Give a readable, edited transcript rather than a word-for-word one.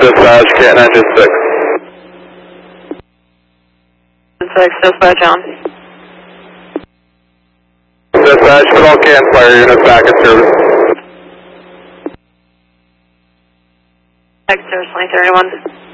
Dispatch, Canton Engine 6. 6, dispatch on. Dispatch, put all Canton fire units back in service. X-Service 2031.